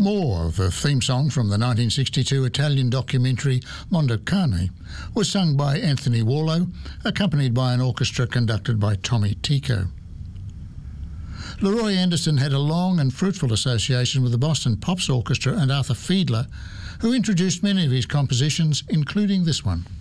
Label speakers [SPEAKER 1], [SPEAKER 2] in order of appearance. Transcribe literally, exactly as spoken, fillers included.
[SPEAKER 1] More, the theme song from the nineteen sixty-two Italian documentary Mondocane, was sung by Anthony Warlow, accompanied by an orchestra conducted by Tommy Tico. Leroy Anderson had a long and fruitful association with the Boston Pops Orchestra and Arthur Fiedler, who introduced many of his compositions, including this one.